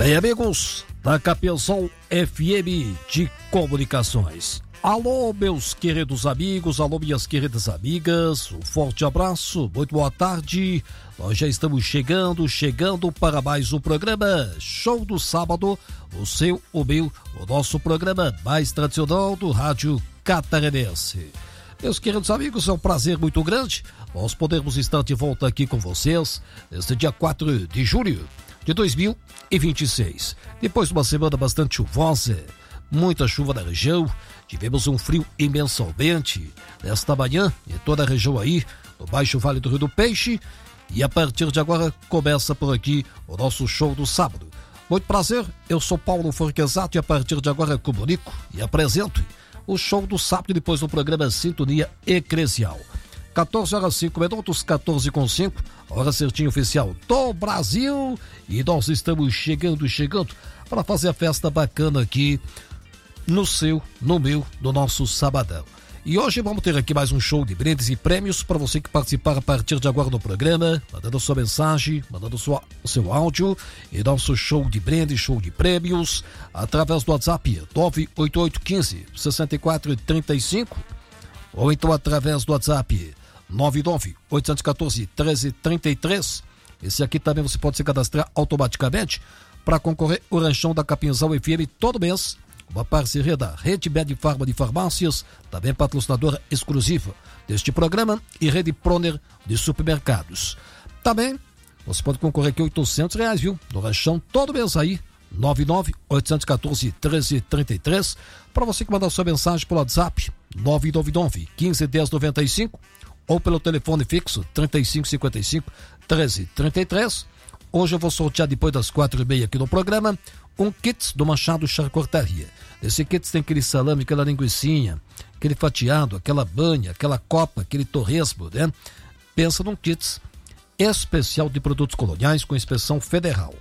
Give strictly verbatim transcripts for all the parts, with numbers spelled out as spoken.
Bem, amigos da Capinzal F M de Comunicações. Alô, meus queridos amigos, alô, minhas queridas amigas, um forte abraço, muito boa tarde. Nós já estamos chegando, chegando para mais um programa Show do Sábado, o seu, o meu, o nosso programa mais tradicional do rádio catarinense. Meus queridos amigos, é um prazer muito grande nós podermos estar de volta aqui com vocês neste dia quatro de julho de dois mil e vinte e seis. Depois de uma semana bastante chuvosa, muita chuva na região, tivemos um frio imensamente nesta manhã em toda a região aí, no Baixo Vale do Rio do Peixe, e a partir de agora começa por aqui o nosso show do sábado. Muito prazer, eu sou Paulo Forquesato e a partir de agora comunico e apresento o show do sábado depois do programa Sintonia Eclesial. quatorze horas e cinco minutos, quatorze com cinco, hora certinha oficial do Brasil, e nós estamos chegando, chegando para fazer a festa bacana aqui no seu, no meu, no nosso sabadão. E hoje vamos ter aqui mais um show de brindes e prêmios para você que participar a partir de agora no programa, mandando sua mensagem, mandando sua, o seu áudio, e nosso show de brindes, show de prêmios, através do WhatsApp nove oito oito um cinco, seis quatro três cinco, ou então através do WhatsApp nove nove oito um quatro, um três três três. Esse aqui também você pode se cadastrar automaticamente para concorrer o ranchão da Capinzal F M todo mês. Uma parceria da Rede Med Farma de Farmácias, também patrocinadora exclusiva deste programa, e Rede Proner de Supermercados. Também você pode concorrer aqui oitocentos reais, viu? No ranchão todo mês aí, nove nove oito um quatro, um três três três. Para você que mandar sua mensagem pelo WhatsApp nove nove nove, um cinco, um zero nove cinco, ou pelo telefone fixo trinta e cinco cinquenta e cinco, treze trinta e três. Hoje eu vou sortear depois das quatro e meia aqui no programa um kit do Machado Charcutaria. Nesse kit tem aquele salame, aquela linguicinha, aquele fatiado, aquela banha, aquela copa, aquele torresmo, né? Pensa num kit especial de produtos coloniais com inspeção federal.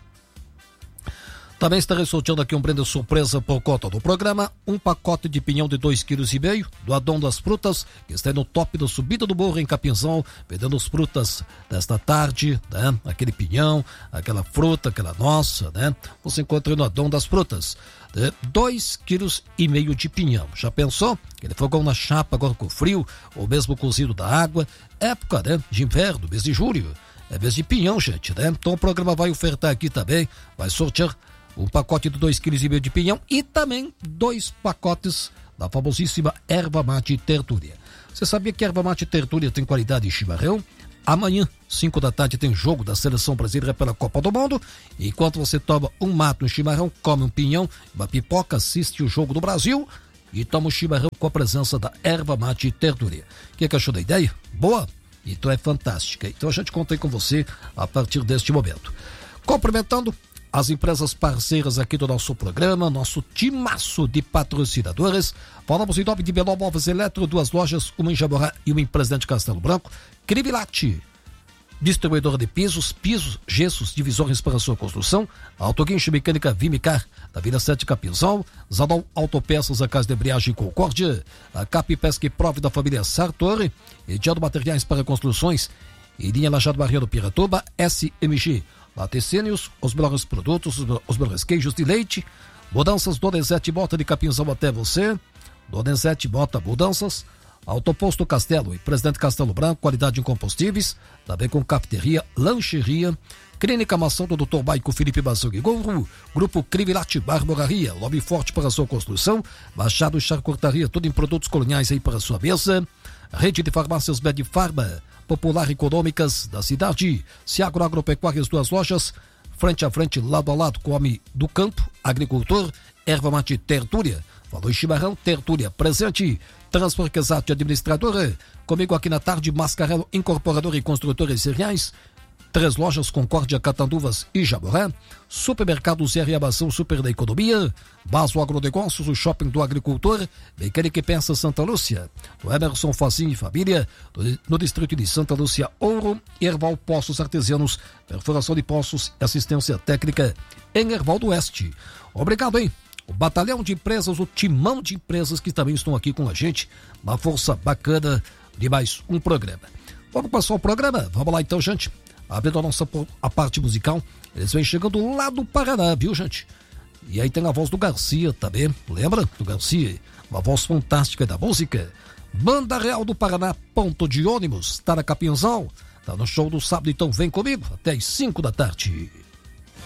Também estarei sorteando aqui um brinde surpresa por conta do programa, um pacote de pinhão de dois vírgula cinco quilos do Adão das Frutas, que está no top da subida do morro em Capinzal, vendendo as frutas desta tarde, né? Aquele pinhão, aquela fruta, aquela nossa, né? Você encontra no Adão das Frutas. Né? dois vírgula cinco quilos de pinhão. Já pensou? Aquele fogão na chapa agora com frio, ou mesmo cozido da água. Época, né? De inverno, mês de julho. É mês de pinhão, gente, né? Então o programa vai ofertar aqui também, vai sortear um pacote de dois vírgula cinco quilos de pinhão e também dois pacotes da famosíssima erva mate tertúlia. Você sabia que a erva mate tertúlia tem qualidade de chimarrão? Amanhã, cinco da tarde, tem jogo da seleção brasileira pela Copa do Mundo. Enquanto você toma um mate, um chimarrão, come um pinhão, uma pipoca, assiste o jogo do Brasil e toma o chimarrão com a presença da erva mate tertúlia. O que, que achou da ideia? Boa? Então é fantástica. Então a gente conta aí com você a partir deste momento. Cumprimentando as empresas parceiras aqui do nosso programa, nosso timaço de patrocinadores. Falamos em nome de Beló Móveis Eletro, duas lojas, uma em Jaborá e uma em Presidente Castelo Branco. Cribillati, distribuidor de pisos, pisos, gessos, divisórias para sua construção. Autoguincho Mecânica Vimicar, da Vila sete Capinzal. Zadol Autopeças, a Casa de Embreagem Concórdia. A Cap Pesca e Prove da família Sartori. Ediado Materiais para Construções. E linha Lajado Barreiro Piratuba, S M G. Laticínios, os melhores produtos, os melhores queijos de leite. Mudanças Donizete Bota de Capinzal até você. Donizete Bota Mudanças. Autoposto Castelo e Presidente Castelo Branco, qualidade em combustíveis. Também com cafeteria, lancheria. Clínica Mação do doutor Maico Felipe Bazug Gouro. Grupo Cribillati Barboraria, lobby forte para a sua construção. Machado Charcutaria, tudo em produtos coloniais aí para a sua mesa. Rede de farmácias Med Farma, Popular Econômicas da cidade. Ciagro Agropecuárias, duas lojas, frente a frente, lado a lado, come do campo, agricultor, erva mate tertúlia. Falou em chimarrão, tertúlia presente. Transforquezate Administradora. Comigo aqui na tarde, Mascarelo Incorporadora e Construtora de Cereais. Três lojas, Concórdia, Catanduvas e Jaborá. Supermercado Zé Riabação, Super da Economia. Baso Agronegócios, o Shopping do Agricultor. Mecânica e Peça Santa Lúcia. Do Emerson Facinho e Família. No distrito de Santa Lúcia, Ouro. Erval Poços Artesianos. Perfuração de poços e assistência técnica em Erval do Oeste. Obrigado, hein? O batalhão de empresas, o timão de empresas que também estão aqui com a gente. Uma força bacana de mais um programa. Vamos passar o programa? Vamos lá então, gente. Abrindo a nossa a parte musical, Eles vêm chegando lá do Paraná, viu, gente? E aí tem a voz do Garcia também, lembra do Garcia? Uma voz fantástica da música. Banda Real do Paraná, ponto de ônibus, tá na Capinzão, tá no show do sábado, então vem comigo, até as cinco da tarde.